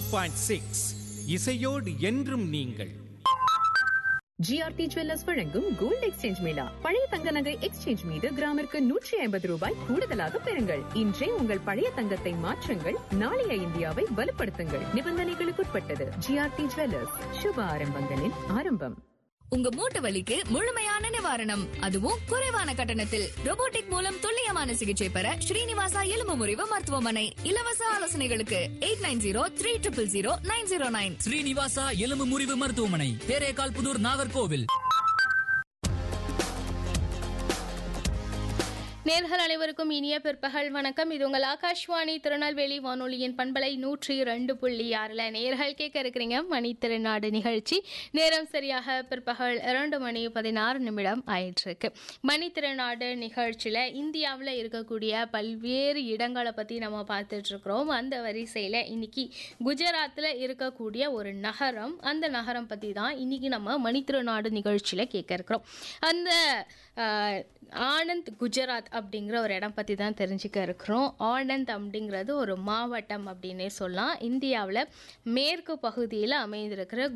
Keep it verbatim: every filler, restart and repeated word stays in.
Point six இசையோடு என்றும் நீங்கள். ஜிஆர்டி ஜுவல்லர்ஸ் வழங்கும் கோல்ட் எக்ஸ்சேஞ்ச் மேளா. பழைய தங்க நகை எக்ஸ்சேஞ்ச் மீது கிராமிற்கு நூற்றி ஐம்பது ரூபாய் கூடுதலாக பெறுங்கள். இன்றே உங்கள் பழைய தங்கத்தை மாற்றுங்கள், நாளைய இந்தியாவை வலுப்படுத்துங்கள். நிபந்தனைகளுக்குட்பட்டது. ஜிஆர்டி ஜுவல்லர்ஸ், சுப ஆரம்பங்களின் ஆரம்பம். உங்க மூட்டு வலிக்கு முழுமையான நிவாரணம், அதுவும் குறைவான கட்டணத்தில். ரோபோட்டிக் மூலம் துல்லியமான சிகிச்சை பெற ஸ்ரீனிவாசா எலும்பு முறிவு மருத்துவமனை. இலவச ஆலோசனைகளுக்கு eight nine zero three triple zero nine zero nine. Srinivasa எலும்பு முறிவு மருத்துவமனை, தேரேகால் புதூர், நாகர்கோவில். நேர்கள் அனைவருக்கும் இனிய பிற்பகல் வணக்கம். இது உங்கள் ஆகாஷ்வாணி திருநெல்வேலி வானொலியின் பண்பலை நூற்றி ரெண்டு புள்ளி ஆறுல நேர்கள் கேட்க இருக்கிறீங்க மணி திருநாடு நிகழ்ச்சி. நேரம் சரியாக பிற்பகல் இரண்டு மணி பதினாறு நிமிடம் ஆயிட்டிருக்கு. மணி திருநாடு நிகழ்ச்சியில் இந்தியாவில் இருக்கக்கூடிய பல்வேறு இடங்களை பற்றி நம்ம பார்த்துட்டு இருக்கிறோம். அந்த வரிசையில் இன்னைக்கு குஜராத்தில் இருக்கக்கூடிய ஒரு நகரம், அந்த நகரம் பற்றி தான் இன்னைக்கு நம்ம மணி திருநாடு நிகழ்ச்சியில் கேட்க இருக்கிறோம். அந்த ஆனந்த் குஜராத் அப்படிங்கிற ஒரு இடம் பற்றி தான் தெரிஞ்சுக்க இருக்கிறோம். ஆனந்த் அப்படிங்கிறது ஒரு மாவட்டம் அப்படின்னே சொல்லலாம். இந்தியாவில் மேற்கு பகுதியில் அமைந்திருக்கிற